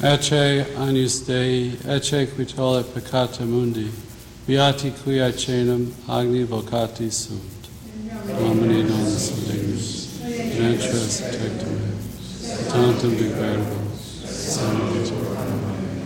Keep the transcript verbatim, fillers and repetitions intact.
Ecce agnus Dei, ecce qui tollit peccata mundi, beati qui aecenum agni vocati sunt. Domini non dignus, ventris tectum, tantum degradable, sanum